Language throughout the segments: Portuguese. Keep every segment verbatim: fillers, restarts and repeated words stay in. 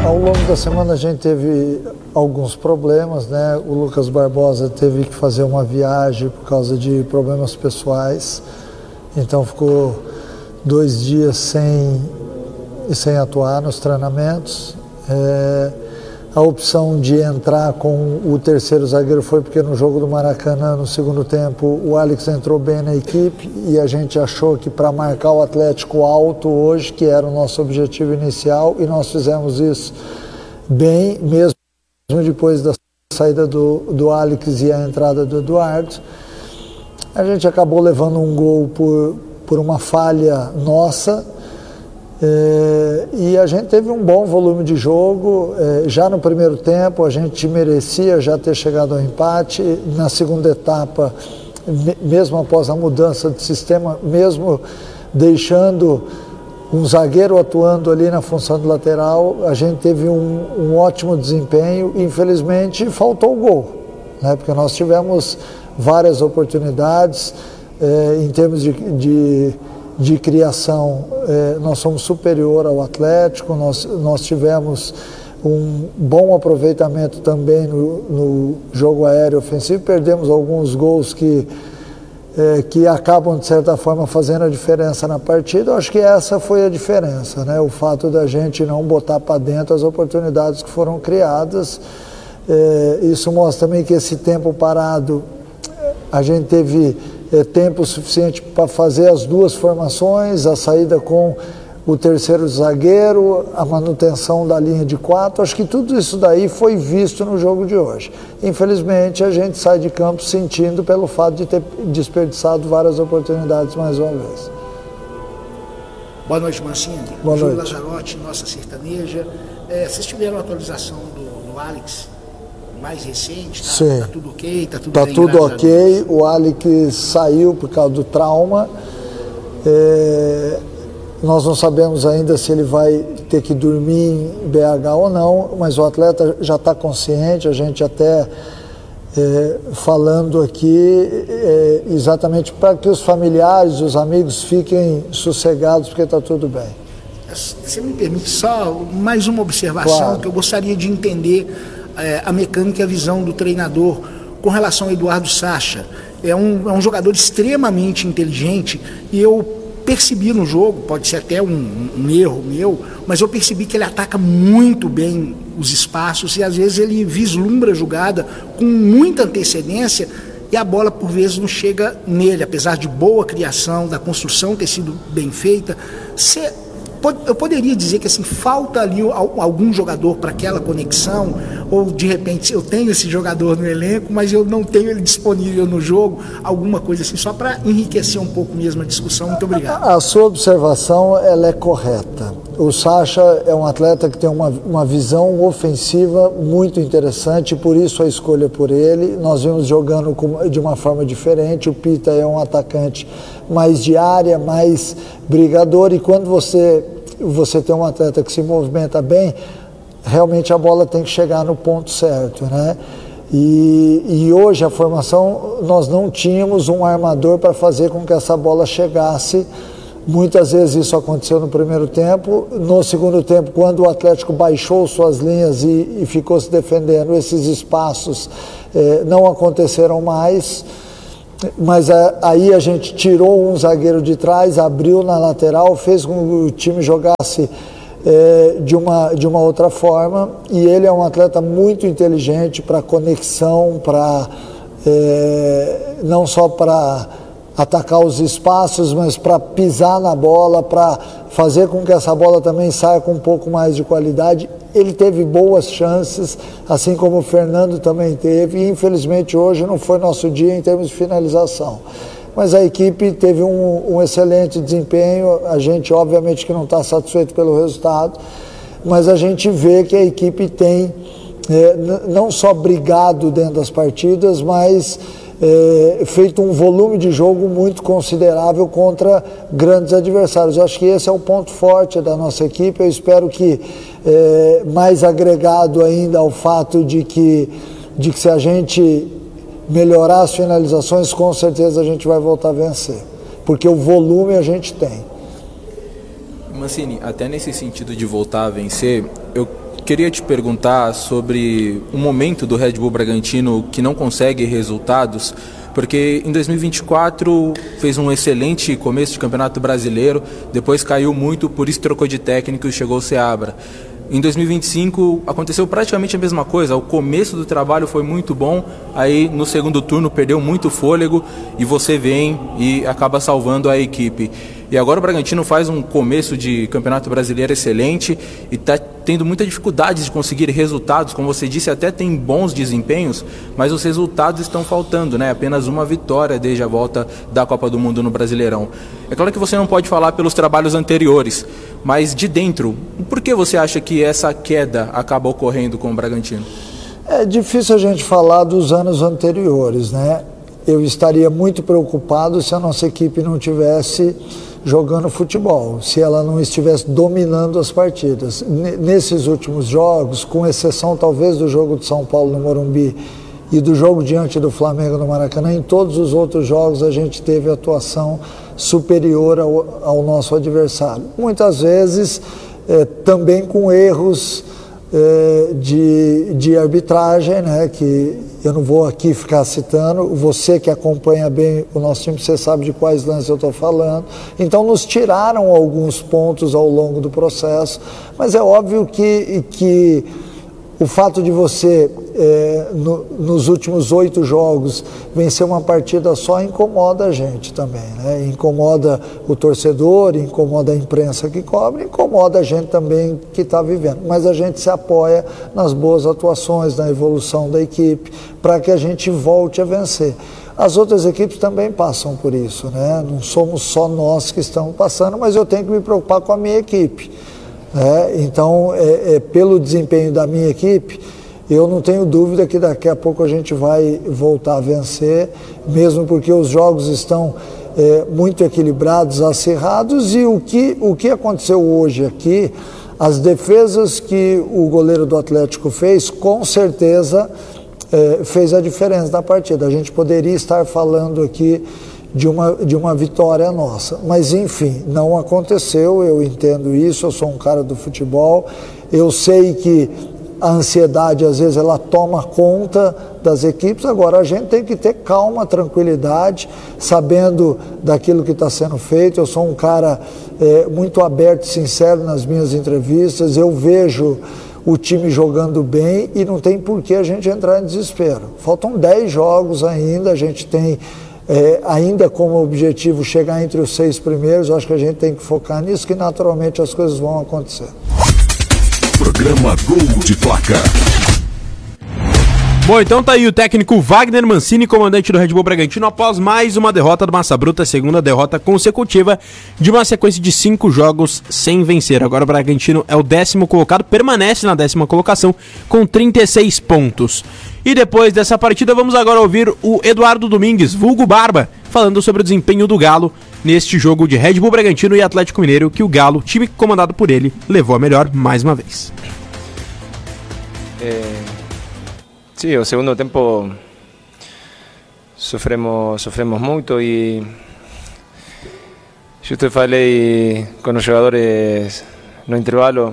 Ao longo da semana a gente teve alguns problemas, né? O Lucas Barbosa teve que fazer uma viagem por causa de problemas pessoais, então ficou dois dias sem, sem atuar nos treinamentos. É, a opção de entrar com o terceiro zagueiro foi porque no jogo do Maracanã, no segundo tempo, o Alex entrou bem na equipe e a gente achou que para marcar o Atlético alto hoje, que era o nosso objetivo inicial, e nós fizemos isso bem, mesmo depois da saída do, do Alex e a entrada do Eduardo. A gente acabou levando um gol por, por uma falha nossa. É, e a gente teve um bom volume de jogo, é, já no primeiro tempo a gente merecia já ter chegado ao empate. Na segunda etapa, me, mesmo após a mudança de sistema, mesmo deixando um zagueiro atuando ali na função do lateral, a gente teve um, um ótimo desempenho. Infelizmente faltou o gol, né, porque nós tivemos várias oportunidades, é, em termos de, de de criação, eh, nós somos superior ao Atlético, nós, nós tivemos um bom aproveitamento também no, no jogo aéreo ofensivo, perdemos alguns gols que, eh, que acabam de certa forma fazendo a diferença na partida. Eu acho que essa foi a diferença, né? O fato da gente não botar para dentro as oportunidades que foram criadas. Eh, isso mostra também que esse tempo parado, a gente teve É, tempo suficiente para fazer as duas formações, a saída com o terceiro zagueiro, a manutenção da linha de quatro. Acho que tudo isso daí foi visto no jogo de hoje. Infelizmente, a gente sai de campo sentindo pelo fato de ter desperdiçado várias oportunidades mais uma vez. Boa noite, Mancini. Boa Júlio noite. Lazarotti, nossa sertaneja. É, vocês tiveram a atualização do, do Alex mais recente? Tá, Sim. Tá tudo ok? Tá tudo Tá bem, tudo ok. O Alex saiu por causa do trauma. É, nós não sabemos ainda se ele vai ter que dormir em B H ou não, mas o atleta já está consciente. A gente até é, falando aqui é, exatamente para que os familiares, os amigos fiquem sossegados, porque está tudo bem. Você me permite só mais uma observação, claro, que eu gostaria de entender é, a mecânica e a visão do treinador com relação ao Eduardo Sacha. É um, é um jogador extremamente inteligente e eu percebi no jogo, pode ser até um, um erro meu, mas eu percebi que ele ataca muito bem os espaços e às vezes ele vislumbra a jogada com muita antecedência e a bola por vezes não chega nele, apesar de boa criação, da construção ter sido bem feita. Cê, eu poderia dizer que assim, falta ali algum jogador para aquela conexão, ou de repente eu tenho esse jogador no elenco, mas eu não tenho ele disponível no jogo, alguma coisa assim, só para enriquecer um pouco mesmo a discussão. Muito obrigado. A sua observação ela é correta. O Sacha é um atleta que tem uma, uma visão ofensiva muito interessante, por isso a escolha por ele. Nós vimos jogando com, de uma forma diferente. O Pita é um atacante mais de área, mais brigador, e quando você, você tem um atleta que se movimenta bem, realmente a bola tem que chegar no ponto certo, né? E, e hoje a formação, nós não tínhamos um armador para fazer com que essa bola chegasse. Muitas vezes isso aconteceu no primeiro tempo. No segundo tempo, quando o Atlético baixou suas linhas e, e ficou se defendendo, esses espaços eh, não aconteceram mais. Mas a, aí a gente tirou um zagueiro de trás, abriu na lateral, fez com que o time jogasse é, de, uma, de uma outra forma. E ele é um atleta muito inteligente para conexão, para é, não só para atacar os espaços, mas para pisar na bola, para fazer com que essa bola também saia com um pouco mais de qualidade. Ele teve boas chances, assim como o Fernando também teve, e infelizmente hoje não foi nosso dia em termos de finalização. Mas a equipe teve um, um excelente desempenho. A gente obviamente que não está satisfeito pelo resultado, mas a gente vê que a equipe tem é, não só brigado dentro das partidas, mas É, feito um volume de jogo muito considerável contra grandes adversários. Eu acho que esse é o ponto forte da nossa equipe. Eu espero que, é, mais agregado ainda ao fato de que, de que se a gente melhorar as finalizações, com certeza a gente vai voltar a vencer, porque o volume a gente tem. Mancini, até nesse sentido de voltar a vencer, eu queria te perguntar sobre o momento do Red Bull Bragantino que não consegue resultados, porque em dois mil e vinte e quatro fez um excelente começo de Campeonato Brasileiro, depois caiu muito, por isso trocou de técnico e chegou o Seabra. Em dois mil e vinte e cinco aconteceu praticamente a mesma coisa, o começo do trabalho foi muito bom, aí no segundo turno perdeu muito fôlego e você vem e acaba salvando a equipe. E agora o Bragantino faz um começo de Campeonato Brasileiro excelente e está tendo muita dificuldade de conseguir resultados, como você disse, até tem bons desempenhos, mas os resultados estão faltando, né? Apenas uma vitória desde a volta da Copa do Mundo no Brasileirão. É claro que você não pode falar pelos trabalhos anteriores, mas de dentro, por que você acha que essa queda acaba ocorrendo com o Bragantino? É difícil a gente falar dos anos anteriores, né? Eu estaria muito preocupado se a nossa equipe não tivesse jogando futebol, se ela não estivesse dominando as partidas. Nesses últimos jogos, com exceção talvez do jogo de São Paulo no Morumbi e do jogo diante do Flamengo no Maracanã, em todos os outros jogos a gente teve atuação superior ao, ao nosso adversário. Muitas vezes eh, também com erros eh, de, de arbitragem, né, que eu não vou aqui ficar citando, você que acompanha bem o nosso time, você sabe de quais lances eu estou falando. Então nos tiraram alguns pontos ao longo do processo, mas é óbvio que, que o fato de você, é, no, nos últimos oito jogos, vencer uma partida só incomoda a gente também, né? Incomoda o torcedor, incomoda a imprensa que cobre, incomoda a gente também que está vivendo. Mas a gente se apoia nas boas atuações, na evolução da equipe, para que a gente volte a vencer. As outras equipes também passam por isso, né? Não somos só nós que estamos passando, mas eu tenho que me preocupar com a minha equipe. É, então, é, é, pelo desempenho da minha equipe, eu não tenho dúvida que daqui a pouco a gente vai voltar a vencer, mesmo porque os jogos estão é, muito equilibrados, acirrados, e o que, o que aconteceu hoje aqui, as defesas que o goleiro do Atlético fez, com certeza é, fez a diferença na partida. A gente poderia estar falando aqui de uma, de uma vitória nossa, mas enfim, não aconteceu, eu entendo isso, eu sou um cara do futebol, eu sei que a ansiedade às vezes ela toma conta das equipes, agora a gente tem que ter calma, tranquilidade, sabendo daquilo que está sendo feito. Eu sou um cara é, muito aberto e sincero nas minhas entrevistas, eu vejo o time jogando bem e não tem por que a gente entrar em desespero. Faltam dez jogos ainda, a gente tem É, ainda como objetivo chegar entre os seis primeiros. Eu acho que a gente tem que focar nisso, que naturalmente as coisas vão acontecer. Programa Gol de Placa. Bom, então tá aí o técnico Wagner Mancini, comandante do Red Bull Bragantino, após mais uma derrota do Massa Bruta, segunda derrota consecutiva de uma sequência de cinco jogos sem vencer. Agora o Bragantino é o décimo colocado, permanece na décima colocação com trinta e seis pontos. E depois dessa partida vamos agora ouvir o Eduardo Domingues, vulgo Barba, falando sobre o desempenho do Galo neste jogo de Red Bull Bragantino e Atlético Mineiro, que o Galo, time comandado por ele, levou a melhor mais uma vez. É... Sí, o segundo tempo sofremos, sofremos muito e eu falei com os jogadores no intervalo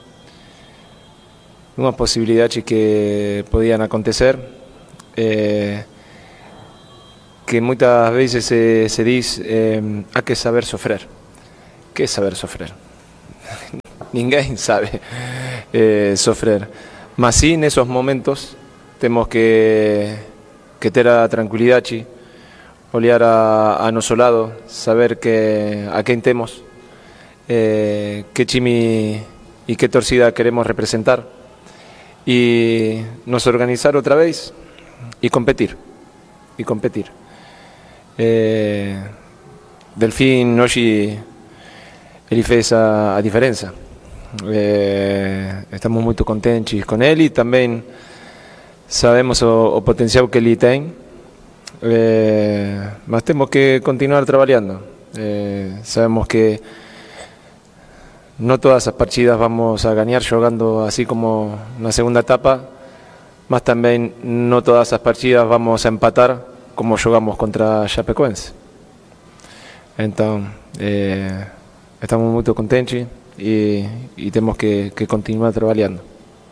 umas possibilidades que podiam acontecer, eh, que muitas vezes se, se diz eh, há que saber sofrer. Que é saber sofrer? Ninguém sabe eh, sofrer, mas sim nesses momentos temos que, que ter a tranquilidade, olhar a, a nosso lado, saber que, a quem temos, eh, que time e que torcida queremos representar e nos organizar outra vez e competir. E competir. Eh, Delfín hoje ele fez a, a diferença. Eh, estamos muito contentes com ele e também sabemos o, o potencial que ele tem, eh, mas temos que continuar trabalhando. Eh, sabemos que não todas as partidas vamos a ganhar jogando assim como na segunda etapa, mas também não todas as partidas vamos a empatar como jogamos contra a Chapecoense. Então, eh, estamos muito contentes e, e temos que, que continuar trabalhando.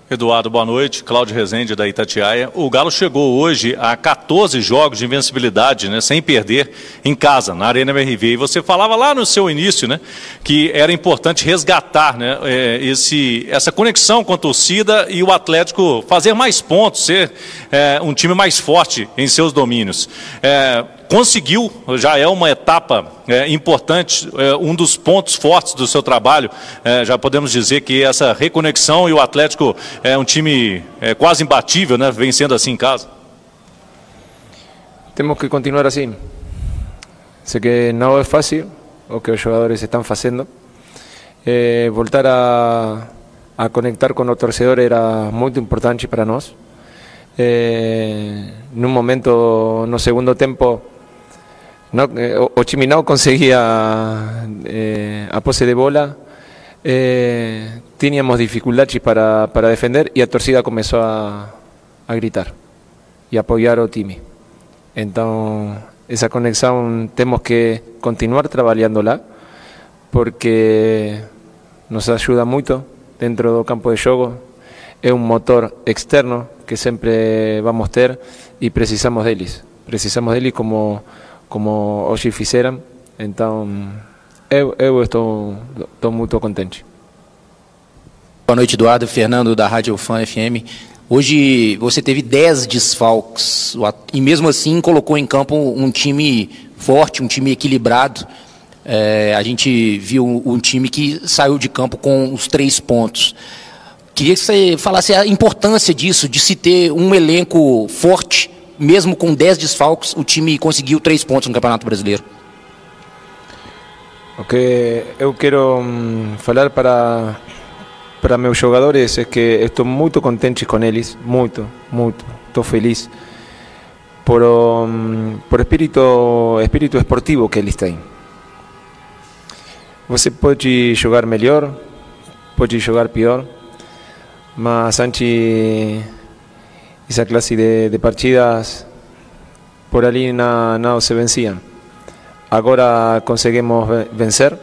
Eduardo, boa noite. Cláudio Rezende, da Itatiaia. O Galo chegou hoje a quatorze jogos de invencibilidade, né, sem perder em casa, na Arena M R V. E você falava lá no seu início, né, que era importante resgatar, né, esse, essa conexão com a torcida e o Atlético fazer mais pontos, ser é, um time mais forte em seus domínios. É, conseguiu, já é uma etapa é, importante, é, um dos pontos fortes do seu trabalho. É, já podemos dizer que essa reconexão, e o Atlético é um time é, quase imbatível, né, vencendo assim em casa. Temos que continuar assim. Sei que não é fácil o que os jogadores estão fazendo. Eh, voltar a, a conectar com o torcedor era muito importante para nós. Eh, num momento, no segundo tempo, no, eh, o time não conseguia eh, a posse de bola, eh, tínhamos dificuldades para, para defender e a torcida começou a, a gritar e apoiar o time. Então, essa conexão temos que continuar trabalhando lá, porque nos ajuda muito dentro do campo de jogo. É um motor externo que sempre vamos ter e precisamos deles. Precisamos deles como, como hoje fizeram. Então, eu, eu estou, estou muito contente. Boa noite, Eduardo. Fernando, da Rádio Fan F M. Hoje você teve dez desfalques e mesmo assim colocou em campo um time forte, um time equilibrado. É, a gente viu um time que saiu de campo com os três pontos. Queria que você falasse a importância disso, de se ter um elenco forte, mesmo com dez desfalques, o time conseguiu três pontos no Campeonato Brasileiro. O que eu quero um, falar para, para meus jogadores é que estou muito contente com eles, muito, muito, estou feliz por o um, por espírito, espírito esportivo que eles têm. Você pode jogar melhor, pode jogar pior, mas antes essa classe de, de partidas por ali não, não se venciam. Agora conseguimos vencer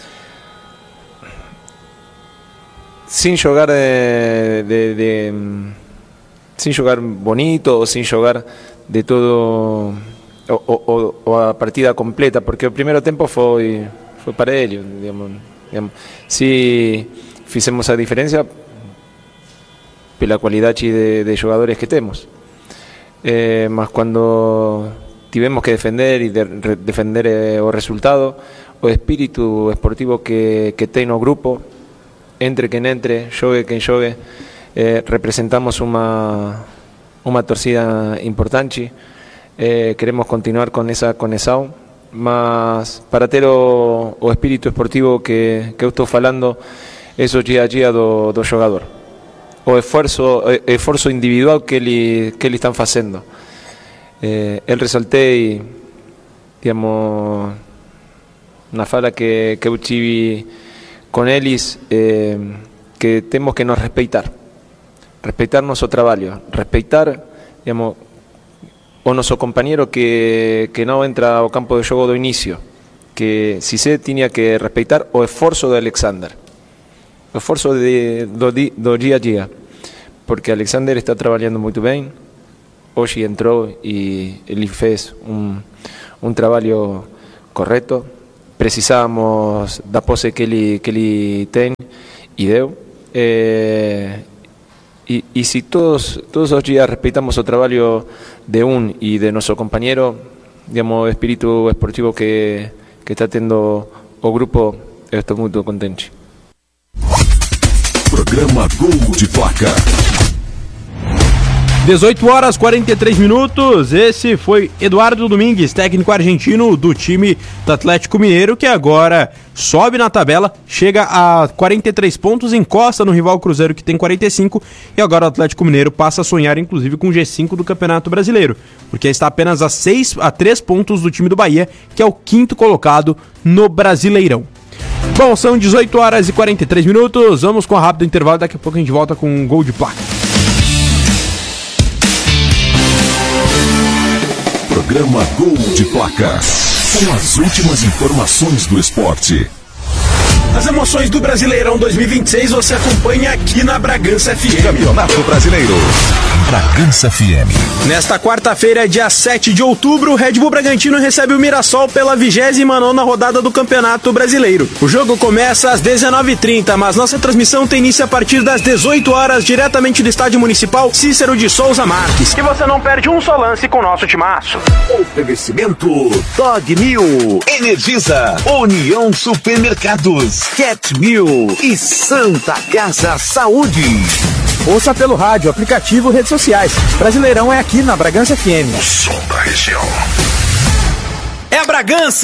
sem jogar de, de, de, sem jogar bonito ou sem jogar de todo ou, ou, ou a partida completa, porque o primeiro tempo foi foi para ele, digamos, digamos. Se fizemos a diferença pela qualidade de, de jogadores que temos, eh, mas quando tivemos que defender e de, re, defender eh, o resultado, o espírito esportivo que, que tem no grupo, entre quem entre, jogue quem jogue, eh, representamos uma, uma torcida importante, eh, queremos continuar com essa conexão, mas para ter o, o espírito esportivo que, que eu estou falando, é o dia a dia do, do jogador, o esforço, o esforço individual que ele que eles estão fazendo. Eh, eu ressaltei, digamos, na fala que, que eu tive com eles, eh, que temos que nos respeitar, respeitar nosso trabalho, respeitar, digamos, o nosso companheiro que, que não entra ao campo de jogo do início, que se se tinha que respeitar o esforço de Alexander, o esforço de, do, do dia a dia, porque Alexander está trabalhando muito bem, hoje entrou e ele fez um, um trabalho correto, precisávamos da posse que ele, que ele tem e deu, eh, E, e se todos, todos os dias respeitamos o trabalho de um e de nosso companheiro, digamos, o espírito esportivo que, que está tendo o grupo, eu estou muito contente. Programa Gol de Placa. dezoito horas e quarenta e três minutos, esse foi Eduardo Domingues, técnico argentino do time do Atlético Mineiro, que agora sobe na tabela, chega a quarenta e três pontos, encosta no rival Cruzeiro que tem quarenta e cinco, e agora o Atlético Mineiro passa a sonhar inclusive com o G cinco do Campeonato Brasileiro, porque está apenas a, seis, a três pontos do time do Bahia, que é o quinto colocado no Brasileirão. Bom, são dezoito horas e quarenta e três minutos, vamos com um rápido intervalo, daqui a pouco a gente volta com um Gol de Placa. Programa Gol de Placa. Com as últimas informações do esporte. As emoções do Brasileirão dois mil e vinte e seis você acompanha aqui na Bragança F M. Campeonato Brasileiro. Bragança F M. Nesta quarta-feira, dia sete de outubro, o Red Bull Bragantino recebe o Mirassol pela vigésima nona rodada do Campeonato Brasileiro. O jogo começa às dezenove e trinta, mas nossa transmissão tem início a partir das dezoito horas, diretamente do Estádio Municipal Cícero de Souza Marques. E você não perde um só lance com o nosso timaço. Oferecimento Dog Mil, Energisa, União Supermercados, Cat Mil e Santa Casa Saúde. Ouça pelo rádio, aplicativo, redes sociais. Brasileirão é aqui na Bragança F M. O som da região. É a Bragança!